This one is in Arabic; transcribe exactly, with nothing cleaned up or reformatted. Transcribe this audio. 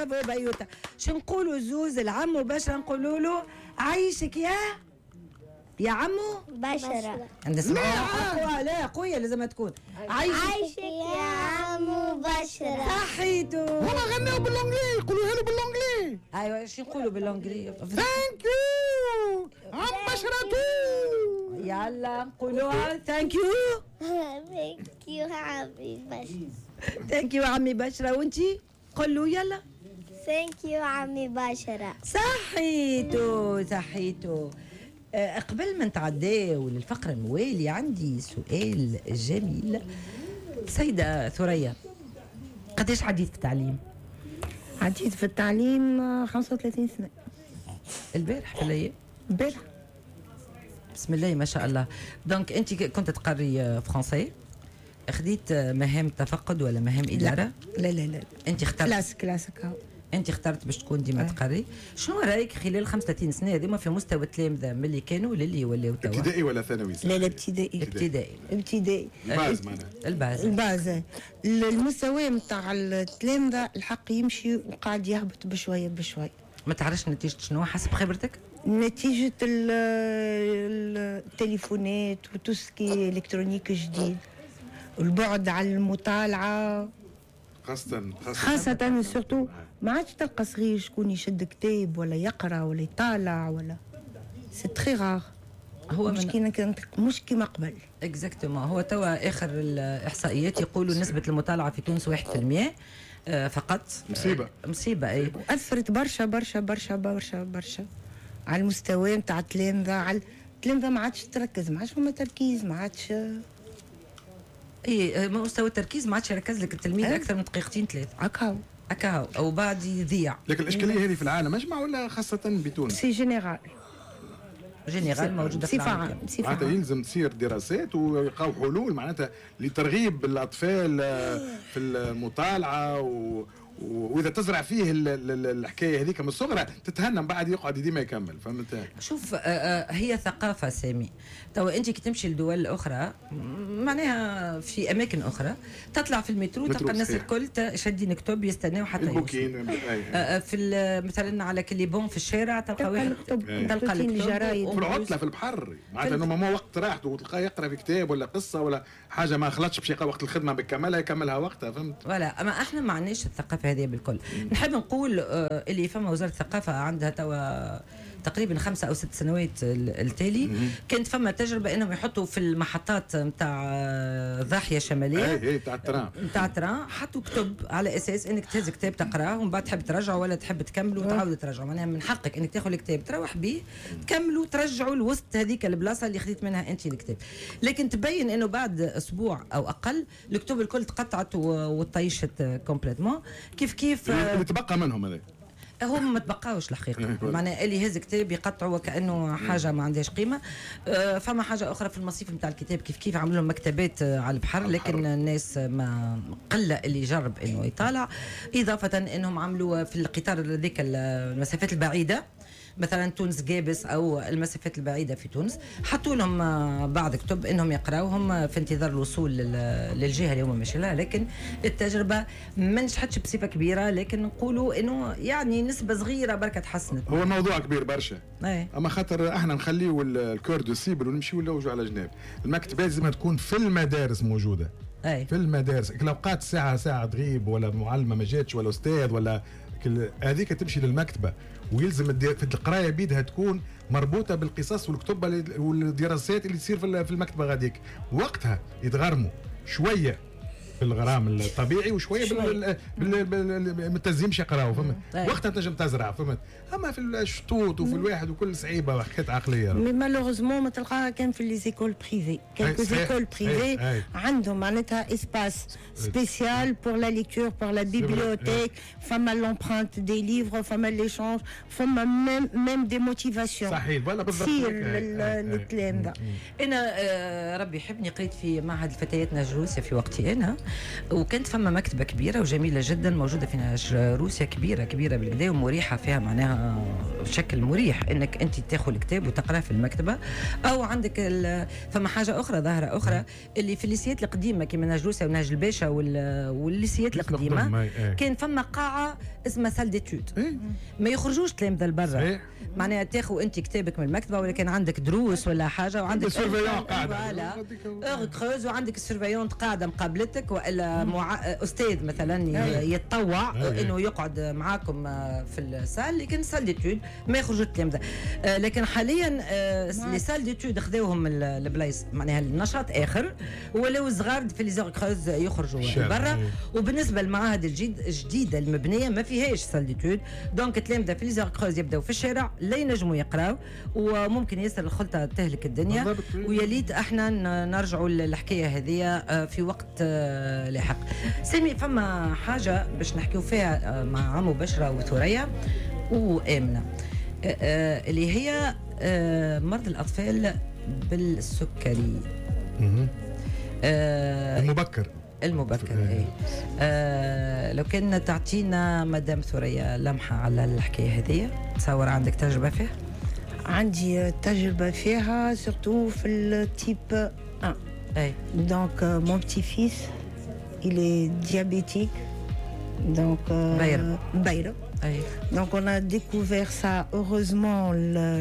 برافو بيوتا. شو نقولوا زوز العمو باش نقولوا له عايشك يا يا عمو بشرة. لا لا قوية لازم تكون عايشك, عايشك يا عمو بشرة. صحيتو. والله غنيوا بالانجلي، قولوها له بالانجلي. ايوه شو نقولوا بالانجلي؟ ثانك يو عم بشرتو. يلا نقولوها ثانك يو. ثانك يو عمي بشرة. ثانك يو عمي بشرة. وانتي قولوا يلا ثانك يو عمي بشرة. صحيتو صحيتو. أه قبل ما نتعداو للفقرة الموالي عندي سؤال جميل. سيدة ثريا، قداش عديت في التعليم؟ عديت في التعليم خمسة وثلاثين سنة. البارح في الليل؟ البارح. بسم الله ما شاء الله. دونك انت كنت تقري فرنسي، خديت مهام تفقد ولا مهام اداره؟ لا لا لا, لا. انت اخترت كلاس كلاسيك. انت اخترت باش تكون ديما تقري. شنو رايك خلال خمسة وثلاثين سنه هذوما في مستوى التلامذه من اللي كانوا للي ولاو توا؟ ابتدائي ولا ثانوي؟ لا لا ابتدائي. ابتدائي ابتدائي الباز معناها الباز الباز. المستوى نتاع التلامذه الحق يمشي وقاعد يهبط بشويه بشويه. ما تعرفش نتيجه شنو حسب خبرتك؟ نتيجه التليفونات وتوسكي الكترونيك جديد، والبعد على المطالعه خاصة خاصة سورتو. ما عادش تلقى صغير شكون يشد كتاب ولا يقرا ولا يطالع ولا سي تري راغ. هو مش كيما مش كيما قبل. اكزاكتومون. هو توا اخر الاحصائيات يقولوا نسبة المطالعة في تونس واحد بالمئة فقط. مصيبة مصيبة اي. واثرت برشا برشا برشا برشا برشا على المستوى نتاع التلامذة. على التلامذة ما عادش تركز، ما عادش فما تركيز، ما عادش اي مستوى التركيز ما عادش يركز لك التلميذ أه؟ اكثر من دقيقتين ثلاثه هكاو هكاو او بعد يضيع. لكن الاشكاليه هذه في العالم اجمع ولا خاصه بتونس؟ سي جينيرال جينيرال موجوده في العالم. معناتها يلزم تصير دراسات ويلقاو حلول معناتها لترغيب الاطفال في المطالعه و... واذا تزرع فيه الحكايه هذيك من الصغرى تتهنى من بعد يقعد ديما يكمل. فهمت؟ شوف هي ثقافه سامي. تو انت كي تمشي لدول اخرى معناها في اماكن اخرى تطلع في المترو تلقى الناس الكل شادين كتب يستناو حتى البوكين في مثلا على كليبون في الشارع تلقى واحد تلقى الجرايد في العطله في البحر معناتها انه ما وقت راحته وتلقاه يقرا في كتاب ولا قصه ولا حاجه ما خلطش باش وقت الخدمه بكملها يكملها وقتها. فهمت؟ ولا اما احنا ما عندناش الثقافه هذه بالكل. نحب نقول آه اللي فما وزاره الثقافه عندها توا تقريبا خمسة او ست سنوات التالي كانت فما تجربه انهم يحطوا في المحطات نتاع ضاحيه شماليه اي اي تاع الترام نتاع الترام حطوا كتب على اساس انك تهز كتاب تقراه ومن بعد تحب ترجعه ولا تحب تكمله وتعاود ترجعه. معناها من حقك انك تاخذ الكتاب تروح به تكمله ترجعه لوسط هذيك البلاصه اللي خذيت منها انت الكتاب. لكن تبين انه بعد اسبوع او اقل الكتب الكل تقطعت وطيشت كومبليتمون. كيف كيف اللي تبقى منهم هذا هم ما تبقاوش الحقيقه. معناها اللي هز كتاب يقطعوا وكانه حاجه ما عندهاش قيمه. أه فما حاجه اخرى في المصيف نتاع الكتاب كيف كيف عملوا لهم مكتبات على البحر لكن الناس ما قله اللي يجرب انه يطالع. اضافه انهم عملوا في القطار ذيك المسافات البعيده مثلا تونس جابس او المسافات البعيده في تونس حطوا لهم بعض كتب انهم يقراوهم في انتظار الوصول للجهه اللي هم ماشيين لها. لكن التجربه ما نجحتش بصفه كبيره لكن نقولوا انه يعني نسبه صغيره بركه تحسنت. هو الموضوع كبير برشا أي. اما خاطر احنا نخليو الكور دو سيبل ونمشيو نلوجوا على جناب. المكتبات لازم تكون في المدارس موجوده. أي. في المدارس لو بقات ساعه ساعه تغيب ولا معلمه ما جاتش ولا استاذ ولا هذيك تمشي للمكتبه ويلزم في القرايه بيدها تكون مربوطه بالقصص والكتب والدراسات اللي تصير في المكتبه غاديك. وقتها يتغرموا شويه بالغرام الطبيعي وشويه بالتزيين باش يقراو. فهمت؟ وقتها تنجم تزرع. فهمت؟ اما في الشطوط وفي الواحد وكل صعيبه حكايه عقليه. مي مالوغوزمون ما تلقاها كان في لي زيكول بريفي. كالكو زيكول بريفي عندهم معناتها اسباس سبيسيال بور لا ليكتور بور لا بيبليوتيك. فما لومبرانت دي ليفر فما ليشونج فما ميم ميم دي موتيفاسيون. صحيح فوالا بالضبط. تصير للتلامذه. انا ربي يحبني قريت في معهد الفتيات نجروسيا في وقتي انا وكانت فما مكتبه كبيره وجميله جدا موجوده في نهج روسيا، كبيره كبيره بالكدا ومريحه، فيها معناها بشكل مريح انك انت تاخذ الكتاب وتقراه في المكتبه. او عندك فما حاجه اخرى ظاهره اخرى اللي في الليسيات القديمه كيما نهج روسيا ونهج الباشا والليسيات القديمه كان فما قاعه اسمها سال ديتود، ما يخرجوش تلامذه لبرا، معناها تاخذ انت كتابك من المكتبه، ولا كان عندك دروس ولا حاجه وعندك سيرفيون قاعده اور كروز وعندك السيرفيون قاعده مقابلتك، والا مع... استاذ مثلا يتطوع انه يقعد معاكم في السال، لكن سال ديتود ما يخرجوا التلامذه. لكن حاليا لي سال ديتود خذوهم البلايص، معناها النشاط اخر، ولاو صغار في لي زور كروز يخرجوا برا. وبالنسبه للمعاهد الجديده المبنيه ما فيهاش سال ديتود، دونك التلامذه في لي زور كروز يبداو في الشارع لا ينجموا يقراو، وممكن ياسر الخلطه تهلك الدنيا. ويليت احنا نرجعوا للحكايه هذه في وقت لاحق. سامي فما حاجه باش نحكيو فيها مع عمو بشرى وثريا وامنه، اللي هي مرض الاطفال بالسكري المبكر المبكر. ايه آه لو كان تعطينا مدام ثريا لمحه على الحكايه هذه، تصور عندك تجربه فيها؟ عندي تجربه فيها سورتو في التيب واحد. اي دونك مون بتي فيس il est diabétique, donc Bayra. Bayra. اي Donc on a découvert ça heureusement le